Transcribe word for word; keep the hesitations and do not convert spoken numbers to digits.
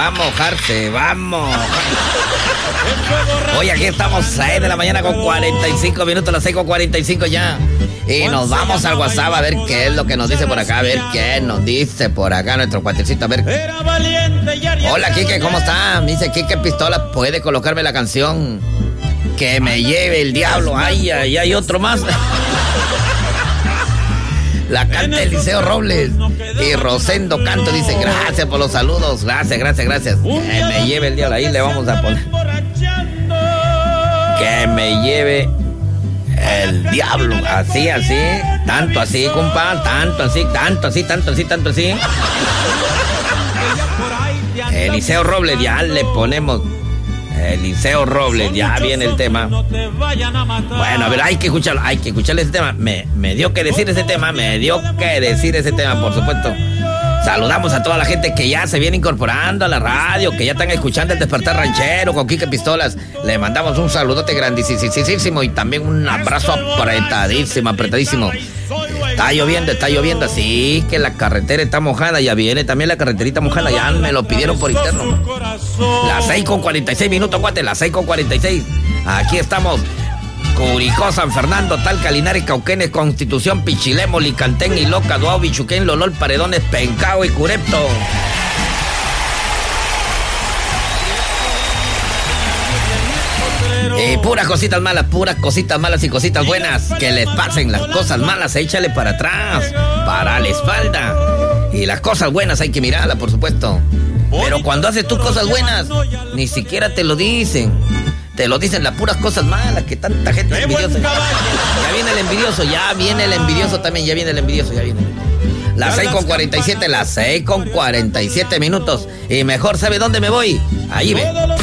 va a mojarse, vamos. Hoy aquí estamos seis de la mañana con cuarenta y cinco minutos, las seis con cuarenta y cinco ya. Y nos vamos al WhatsApp a ver qué es lo que nos dice por acá, a ver qué nos dice por acá nuestro cuatecito, a ver. Hola, Quique, ¿cómo está? Me dice Quique Pistola, ¿puede colocarme la canción Que me lleve el diablo? Ay, ay, hay otro más. La canta Eliseo Robles y Rosendo Canto dice, gracias por los saludos, gracias, gracias, gracias. Que me lleve el diablo, ahí le vamos a poner. Que me lleve el diablo, así, así, tanto así, compa, tanto así, tanto así, tanto así, tanto así. Eliseo Robles, ya le ponemos. Eliseo Robles, ya viene el tema. Bueno, a ver, hay que escucharlo, hay que escuchar ese tema. Me, me dio que decir ese tema, me dio que decir ese tema, por supuesto. Saludamos a toda la gente que ya se viene incorporando a la radio, que ya están escuchando el Despertar Ranchero con Quique Pistolas. Le mandamos un saludote grandísimo y también un abrazo apretadísimo, apretadísimo. Está lloviendo, está lloviendo, así que la carretera está mojada, ya viene también la carreterita mojada, ya me lo pidieron por interno. Las seis con cuarenta y seis minutos, cuate, las seis con cuarenta y seis. Aquí estamos. Curicó, San Fernando, Talca, Linares, Cauquenes, Constitución, Pichilemo, Licantén, Iloca, Duao, Bichuquén, Lolol, Paredones, Pencao y Curepto. Y puras cositas malas, puras cositas malas y cositas buenas. Que les pasen las cosas malas, échale para atrás, para la espalda. Y las cosas buenas hay que mirarlas, por supuesto. Pero cuando haces tus cosas buenas, ni siquiera te lo dicen. Te lo dicen las puras cosas malas, que tanta gente es envidiosa. Ya viene el envidioso, ya viene el envidioso también, ya viene el envidioso, ya viene. Las seis con cuarenta y siete, las seis con cuarenta y siete minutos. Y mejor, ¿sabe dónde me voy? Ahí ve.